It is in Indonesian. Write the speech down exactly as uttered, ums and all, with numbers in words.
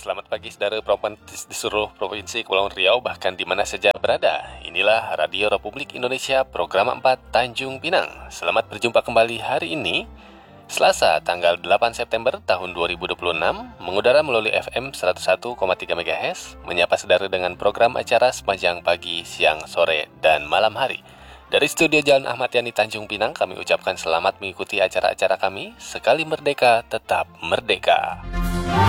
selamat pagi saudara provinsi di seluruh provinsi Kepulauan Riau, bahkan di mana saja berada. Inilah Radio Republik Indonesia program empat Tanjung Pinang. Selamat berjumpa kembali hari ini, Selasa tanggal delapan September tahun dua ribu dua puluh enam, mengudara melalui F M seratus satu koma tiga MHz, menyapa saudara dengan program acara sepanjang pagi, siang, sore, dan malam hari. Dari studio Jalan Ahmad Yani Tanjung Pinang, kami ucapkan selamat mengikuti acara-acara kami. Sekali merdeka, tetap merdeka.